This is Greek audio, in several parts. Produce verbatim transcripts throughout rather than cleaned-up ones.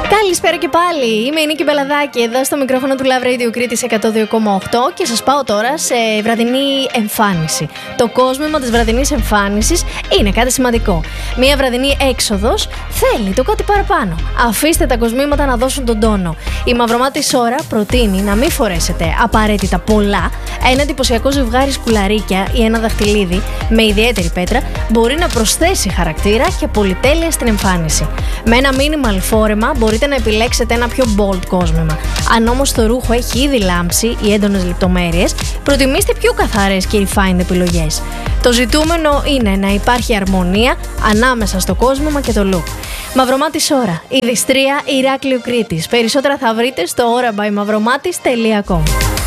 Καλησπέρα και πάλι. Είμαι η Νίκη Μπελαδάκη εδώ στο μικρόφωνο του Love Radio Κρήτης εκατό δύο κόμμα οκτώ και σας πάω τώρα σε βραδινή εμφάνιση. Το κόσμημα της βραδινής εμφάνισης είναι κάτι σημαντικό. Μία βραδινή έξοδος θέλει το κάτι παραπάνω. Αφήστε τα κοσμήματα να δώσουν τον τόνο. Η Μαυρομάτη Σόρα προτείνει να μην φορέσετε απαραίτητα πολλά. Ένα εντυπωσιακό ζευγάρι σκουλαρίκια ή ένα δαχτυλίδι με ιδιαίτερη πέτρα μπορεί να προσθέσει χαρακτήρα και πολυτέλεια στην εμφάνιση. Με ένα minimal φόρεμα μπορείτε να επιλέξετε ένα πιο bold κόσμημα. Αν όμως το ρούχο έχει ήδη λάμψει ή έντονες λεπτομέρειες, προτιμήστε πιο καθαρές και refined επιλογές. Το ζητούμενο είναι να υπάρχει αρμονία ανάμεσα στο κόσμημα και το look. Μαυρομάτη Σόρα, Ιδιστρία, Ηράκλειο Κρήτης. Περισσότερα θα βρείτε στο aura by mavromatis τελεία com.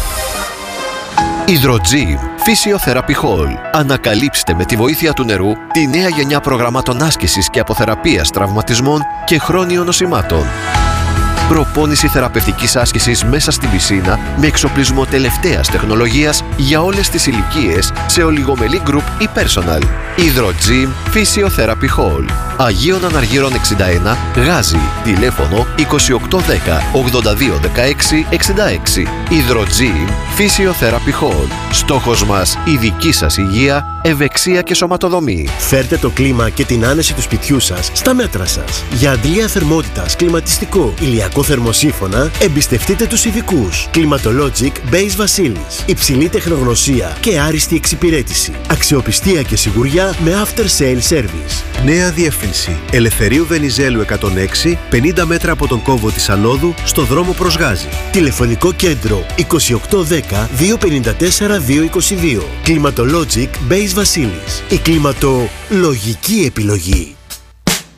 Hydrogym Physiotherapy Hall. Ανακαλύψτε με τη βοήθεια του νερού τη νέα γενιά προγραμμάτων άσκησης και αποθεραπείας τραυματισμών και χρόνιων νοσημάτων. Προπόνηση θεραπευτικής άσκησης μέσα στην πισίνα με εξοπλισμό τελευταίας τεχνολογίας για όλες τις ηλικίες σε ολιγομελή group ή personal. Hydrogym Physiotherapy Hall. Αγίων Αναργύρων εξήντα ένα, Γάζι. Τηλέφωνο είκοσι οκτώ δέκα ογδόντα δύο δεκαέξι εξήντα έξι. Hydrogym Physiotherapy Hall. Στόχος μας η δική σας υγεία, ευεξία και σωματοδομή. Φέρτε το κλίμα και την άνεση του σπιτιού σας στα μέτρα σας. Για αντλία θερμότητας, κλιματιστικό, ηλιακό θερμοσύφωνα, εμπιστευτείτε τους ειδικούς. Climatologic Base Βασίλης. Υψηλή τεχνογνωσία και άριστη εξυπηρέτηση. Αξιοπιστία και σιγουριά με after sale service. Νέα διεύθυνση. Ελευθερίου Βενιζέλου εκατόν έξι, πενήντα μέτρα από τον κόμβο της Ανόδου, στο δρόμο προς Γάζι. Τηλεφωνικό κέντρο είκοσι οκτώ δέκα διακόσια πενήντα τέσσερα διακόσια είκοσι δύο. Climatologic Base Βασίλης. Η κλιματολογική επιλογή.